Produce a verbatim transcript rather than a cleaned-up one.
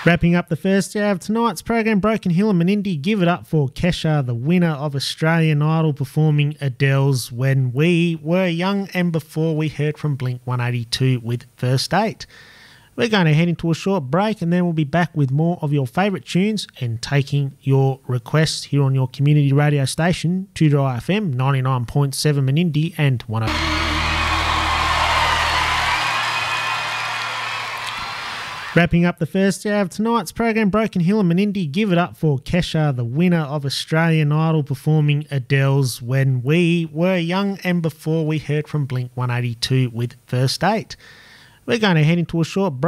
Wrapping up the first hour of tonight's program, Broken Hill and Menindee give it up for Kesha, the winner of Australian Idol, performing Adele's When We Were Young, and before we heard from Blink one eighty-two with First Eight. We're going to head into a short break and then we'll be back with more of your favourite tunes and taking your requests here on your community radio station, two Dry F M, ninety-nine point seven Menindee and one oh. Wrapping up the first hour of tonight's program, Broken Hill and Menindee give it up for Kesha, the winner of Australian Idol, performing Adele's When We Were Young, and before we heard from Blink one eighty-two with First Eight. We're going to head into a short break.